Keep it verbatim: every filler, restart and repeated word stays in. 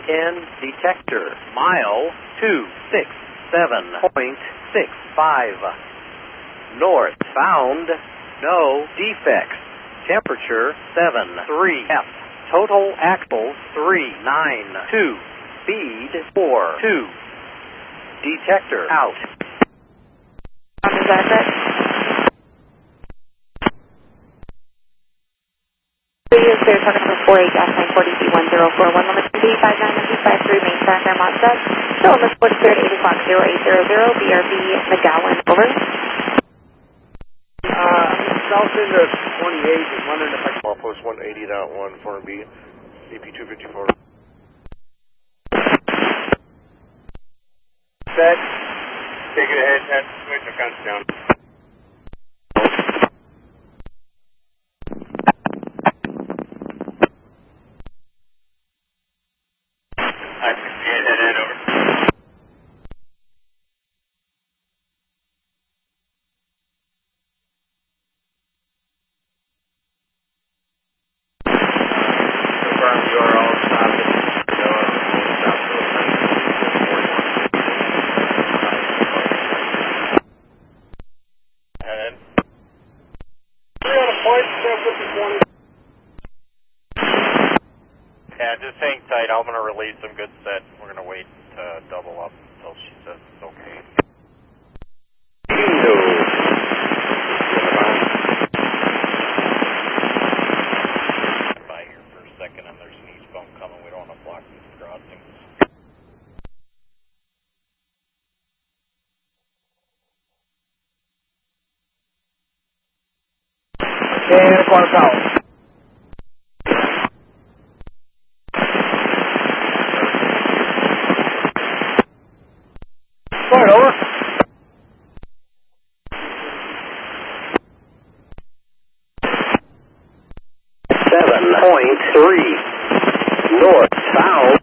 in detector. Mile two six seven point six five. North found no defects. Temperature seven three F. Total axles three nine two. Speed four two. Detector out. Is that correct? Previous clear truck number four eight dash nine forty B one zero four one, limit B five nine nine two five three, main track Fairmont set. Still on the split clear at eight o'clock, zero eight zero zero, B R B McGowan, over. Uh, south into twenty-eight, is London to Pike Post one eighty point one, four B, A P two fifty-four. Set. Take it ahead, head, switch the fence down. I see it, head, head, over. Confirm U R L, stop it. Yeah, just hang tight. I'm going to release some good set. We're going to wait to double up until she says it's okay. By here for a second, and there's an eastbound coming. We don't want to block these crossings. Okay, quarter south. Start over. seven point three. North found